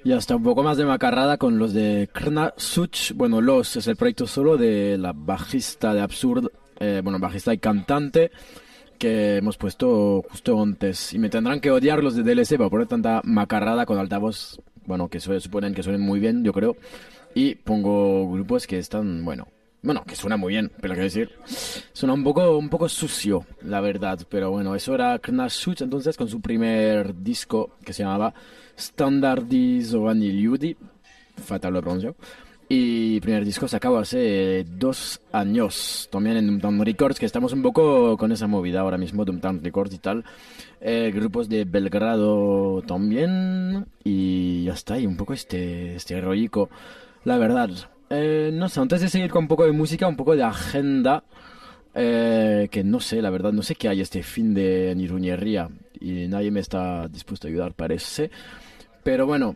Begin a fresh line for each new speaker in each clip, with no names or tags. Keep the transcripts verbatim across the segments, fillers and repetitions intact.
Ya está un poco más de macarrada con los de Krna Such. Bueno, Los es el proyecto solo de la bajista de Absurd, eh, bueno, bajista y cantante que hemos puesto justo antes. Y me tendrán que odiar los de D L C para poner tanta macarrada con altavoz, bueno, que se suponen que suenen muy bien, yo creo. Y pongo grupos que están, bueno, bueno, que suena muy bien, pero quiero decir, suena un poco, un poco sucio, la verdad. Pero bueno, eso era Krna Such entonces con su primer disco que se llamaba Standardizovani Ljudi, fatal lo pronuncio. Y primer disco sacado hace dos años, también en Doomtown Records, que estamos un poco con esa movida ahora mismo, Doomtown Records y tal. Eh, grupos de Belgrado también, y ya está, y un poco este, este rollico, la verdad. Eh, no sé, antes de seguir con un poco de música, un poco de agenda, eh, que no sé, la verdad, no sé qué hay este fin de Niruñería, y nadie me está dispuesto a ayudar, parece. Pero bueno,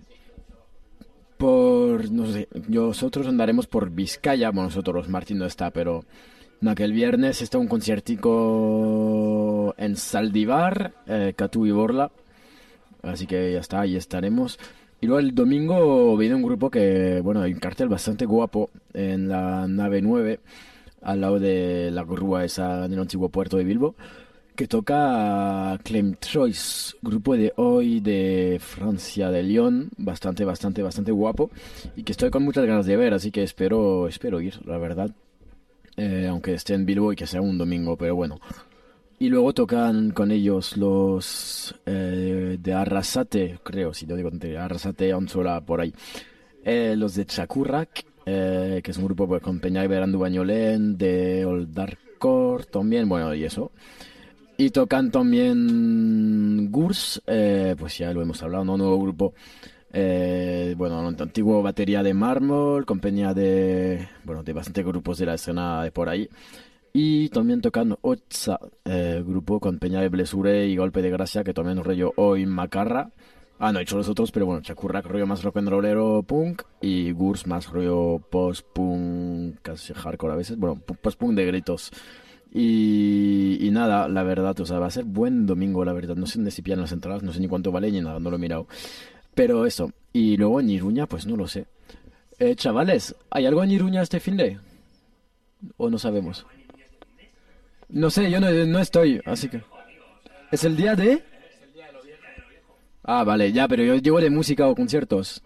por, no sé, nosotros andaremos por Vizcaya, bueno, nosotros, Martín no está, pero no, que el viernes está un conciertico en Zaldivar, eh, Catu y Borla, así que ya está, ahí estaremos. Y luego el domingo viene un grupo que, bueno, hay un cartel bastante guapo en la nave nueve, al lado de la grúa esa del antiguo puerto de Bilbo, que toca Clem Choice, grupo de hoy de Francia, de Lyon, bastante, bastante, bastante guapo, y que estoy con muchas ganas de ver, así que espero, espero ir, la verdad. Eh, aunque esté en Bilbo y que sea un domingo, pero bueno. Y luego tocan con ellos los eh, de Arrasate, creo, si no digo tontería, Arrasate, Onsola, por ahí. Eh, los de Chakurrak, eh, que es un grupo pues, con Peña Berandu Bañolén, de Old Darkcore también, bueno, y eso. Y tocan también Gurs, eh, pues ya lo hemos hablado, ¿no? Nuevo grupo, eh, bueno, antiguo batería de Mármol, compañía de, bueno, de bastantes grupos de la escena de por ahí. Y también tocan Otsa, eh, grupo con Peña de Blesure y Golpe de Gracia, que también rollo hoy Macarra. Ah, no he hecho los otros, pero bueno, Chacurrac rollo más rock and rollero punk y Gurs más rollo post-punk, casi hardcore a veces, bueno, post-punk de gritos. Y, y nada, la verdad, o sea, va a ser buen domingo, la verdad. No sé ni si pillan las entradas, no sé ni cuánto vale ni nada, no lo he mirado. Pero eso, y luego en Iruña, pues no lo sé. Eh, chavales, ¿hay algo en Iruña este fin de? ¿O no sabemos? No sé, yo no, no estoy, así que... ¿Es el día de...? Ah, vale, ya, pero yo digo de música o conciertos.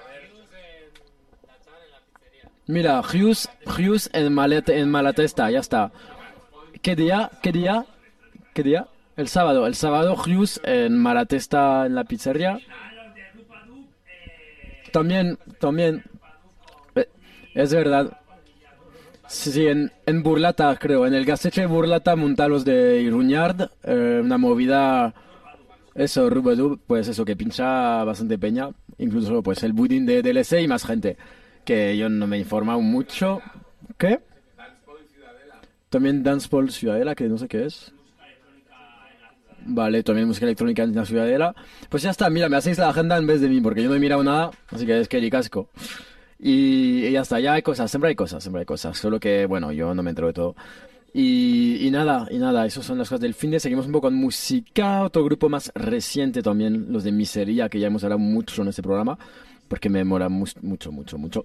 Mira, Hughes, Hughes en, Malet, en Malatesta, ya está. ¿Qué día? ¿Qué día? ¿Qué día? El sábado. El sábado Hughes en Malatesta en la pizzería. También, también. eh, Es verdad. Sí, sí, en, en Burlata, creo. En el Gasteche Burlata Montalos de Iruñard. eh, una movida. Eso, Rubadub, pues eso, que pincha bastante peña. Incluso pues el budín de D L C y más gente. Que yo no me he informado mucho. ¿Qué? También Danceball Ciudadela, que no sé qué es. Vale, también música electrónica en la Ciudadela. Pues ya está, mira, me hacéis la agenda en vez de mí, porque yo no he mirado nada, así que es que ni casco. Y, y ya está, ya hay cosas, siempre hay cosas, siempre hay cosas. Solo que, bueno, yo no me entero de todo. Y, y nada, y nada, esas son las cosas del fin de. Seguimos un poco con música, otro grupo más reciente también, los de Miseria, que ya hemos hablado mucho en este programa, porque me mola mu- mucho, mucho, mucho.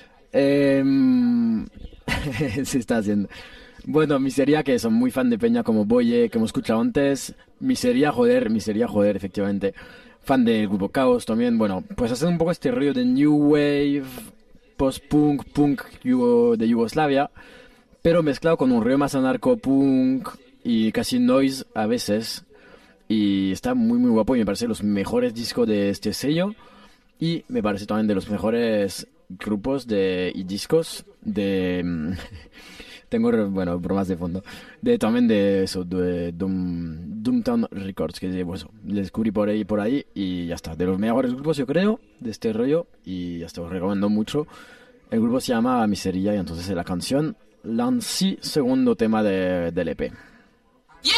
Em, se está haciendo. Bueno, Miseria, que son muy fan de Peña como Boye, que hemos escuchado antes. Miseria, joder, Miseria, joder, efectivamente. Fan del grupo Caos también. Bueno, pues hacen un poco este rollo de New Wave, post-punk, punk yugo- de Yugoslavia, pero mezclado con un rollo más anarco-punk y casi noise a veces. Y está muy, muy guapo y me parece los mejores discos de este sello. Y me parece también de los mejores grupos de, y discos de... mm, tengo, re- bueno, bromas de fondo. De, también de eso, de Doom, Doomtown Records, que pues, les descubrí por ahí por ahí y ya está. De los mejores grupos, yo creo, de este rollo. Y ya está, os recomiendo mucho. El grupo se llama Miseria y entonces la canción Lancy, segundo tema de, del E P.